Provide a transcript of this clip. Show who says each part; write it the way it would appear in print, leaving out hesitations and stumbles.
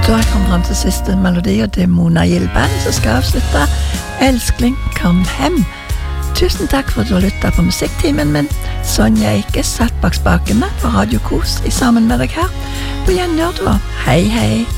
Speaker 1: Da jeg kom frem til siste melodi, og det Mona Gilband som skal avslutte. Elskling, kom hjem. Tusen takk for at du har lyttet på musikktimen min. Sonja Eike satt bak spakene på Radio Kos i sammen med deg her. På gjenhør da. Hei, hei.